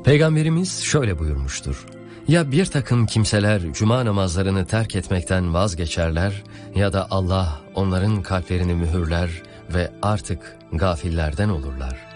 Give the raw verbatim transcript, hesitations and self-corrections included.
Peygamberimiz şöyle buyurmuştur: ya bir takım kimseler cuma namazlarını terk etmekten vazgeçerler ya da Allah onların kalplerini mühürler ve artık gafillerden olurlar.